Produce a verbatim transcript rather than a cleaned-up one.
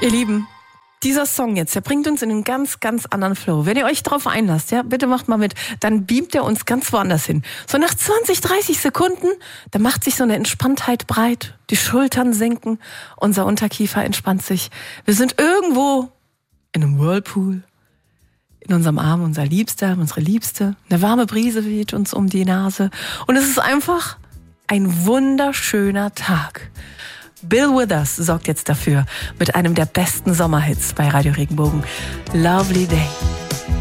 Ihr Lieben, dieser Song jetzt, der bringt uns in einen ganz, ganz anderen Flow. Wenn ihr euch darauf einlasst, ja, bitte macht mal mit, dann beamt er uns ganz woanders hin. So nach zwanzig, dreißig Sekunden, da macht sich so eine Entspanntheit breit, die Schultern sinken, unser Unterkiefer entspannt sich. Wir sind irgendwo in einem Whirlpool, in unserem Arm unser Liebster, unsere Liebste. Eine warme Brise weht uns um die Nase und es ist einfach ein wunderschöner Tag. Bill Withers sorgt jetzt dafür mit einem der besten Sommerhits bei Radio Regenbogen. Lovely Day.